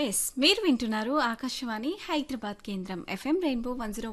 మీరు వింటున్నారు ఆకాశవాణి హైదరాబాద్ కేంద్రం FM rainbow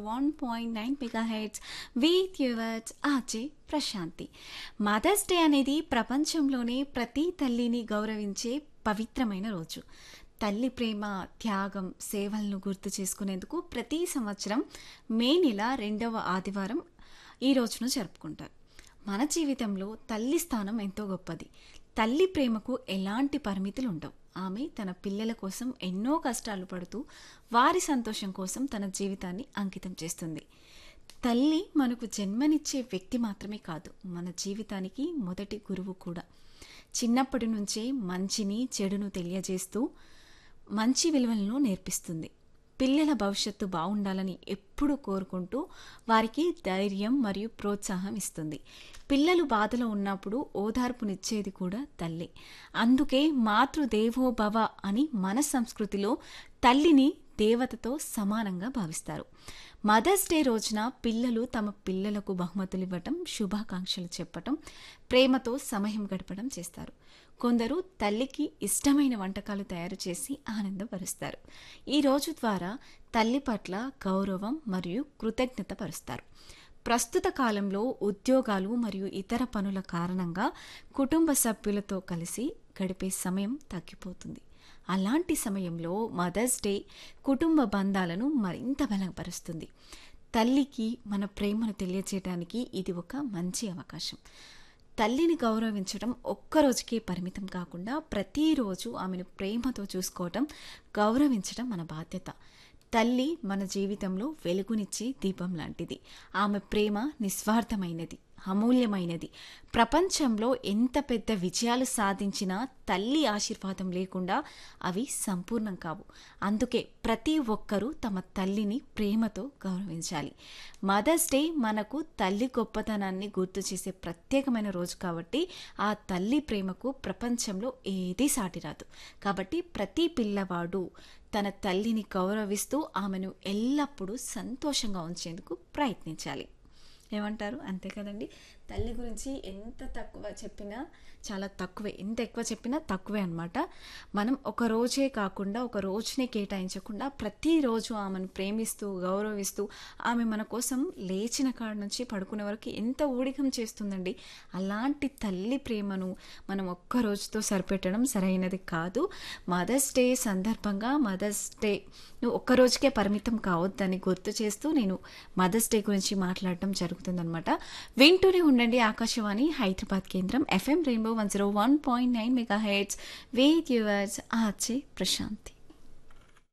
101.9 megahertz with yours RJ Prashanti. Mothers day అనేది ప్రపంచంలోనే ప్రతి తల్లిని గౌరవించే పవిత్రమైన రోజు. తల్లి ప్రేమ, త్యాగం, సేవలను గుర్తు చేసుకునేందుకు ప్రతి సంవత్సరం మే నెల 2వ ఆదివారం ఈ రోజును జరుపుకుంటారు. మన జీవితంలో తల్లి స్థానం ఎంతో గొప్పది. తల్లి ప్రేమకు ఎలాంటి పరిమితులు ఉండవు. ఆమె తన పిల్లల కోసం ఎన్నో కష్టాలు పడుతూ వారి సంతోషం కోసం తన జీవితాన్ని అంకితం చేస్తుంది. తల్లి మనకు జన్మనిచ్చే వ్యక్తి మాత్రమే కాదు, మన జీవితానికి మొదటి గురువు కూడా. చిన్నప్పటి నుంచే మంచిని చెడును తెలియజేస్తూ మంచి విలువలను నేర్పిస్తుంది. పిల్లల భవిష్యత్తు బాగుండాలని ఎప్పుడూ కోరుకుంటూ వారికి ధైర్యం మరియు ప్రోత్సాహం ఇస్తుంది. పిల్లలు బాధలో ఉన్నప్పుడు ఓదార్పునిచ్చేది కూడా తల్లి. అందుకే మాతృదేవోభవ అని మన సంస్కృతిలో తల్లిని దేవతతో సమానంగా భావిస్తారు. మదర్స్ డే రోజున పిల్లలు తమ పిల్లలకు బహుమతులు ఇవ్వటం, శుభాకాంక్షలు చెప్పటం, ప్రేమతో సమయం గడపడం చేస్తారు. కొందరు తల్లికి ఇష్టమైన వంటకాలు తయారు చేసి ఆనందపరుస్తారు. ఈ రోజు ద్వారా తల్లి పట్ల గౌరవం మరియు కృతజ్ఞత పరుస్తారు. ప్రస్తుత కాలంలో ఉద్యోగాలు మరియు ఇతర పనుల కారణంగా కుటుంబ సభ్యులతో కలిసి గడిపే సమయం తగ్గిపోతుంది. అలాంటి సమయంలో మదర్స్ డే కుటుంబ బంధాలను మరింత బలపరుస్తుంది. తల్లికి మన ప్రేమను తెలియజేయడానికి ఇది ఒక మంచి అవకాశం. తల్లిని గౌరవించడం ఒక్కరోజుకే పరిమితం కాకుండా ప్రతిరోజు ఆమెను ప్రేమతో చూసుకోవటం, గౌరవించడం మన బాధ్యత. తల్లి మన జీవితంలో వెలుగునిచ్చే దీపం లాంటిది. ఆమె ప్రేమ నిస్వార్థమైనది, అమూల్యమైనది. ప్రపంచంలో ఎంత పెద్ద విజయాలు సాధించినా తల్లి ఆశీర్వాదం లేకుండా అవి సంపూర్ణం కావు. అందుకే ప్రతి ఒక్కరూ తమ తల్లిని ప్రేమతో గౌరవించాలి. మదర్స్ డే మనకు తల్లి గొప్పతనాన్ని గుర్తు చేసే ప్రత్యేకమైన రోజు కాబట్టి ఆ తల్లి ప్రేమకు ప్రపంచంలో ఏదీ సాటిరాదు. కాబట్టి ప్రతి పిల్లవాడు తన తల్లిని గౌరవిస్తూ ఆమెను ఎల్లప్పుడూ సంతోషంగా ఉంచేందుకు ప్రయత్నించాలి. ఏమంటారు? అంతే కదండి. తల్లి గురించి ఎంత తక్కువ చెప్పినా చాలా తక్కువే, ఎంత ఎక్కువ చెప్పినా తక్కువే అనమాట. మనం ఒక రోజే కాకుండా ఒక రోజునే కేటాయించకుండా ప్రతిరోజు ఆమెను ప్రేమిస్తూ గౌరవిస్తూ ఆమె మన కోసం లేచిన కాడ నుంచి పడుకునే వరకు ఎంత ఊడిగం చేస్తుందండి. అలాంటి తల్లి ప్రేమను మనం ఒక్క రోజుతో సరిపెట్టడం సరైనది కాదు. మదర్స్ డే సందర్భంగా మదర్స్ డే ఒక్క రోజుకే పరిమితం కావద్దని గుర్తు చేస్తూ నేను మదర్స్ డే గురించి మాట్లాడటం జరుగుతుందనమాట. వింటూనే ఉండండి ఆకాశవాణి హైదరాబాద్ కేంద్రం FM rainbow 101.9 megahertz with yours RJ Prashanti.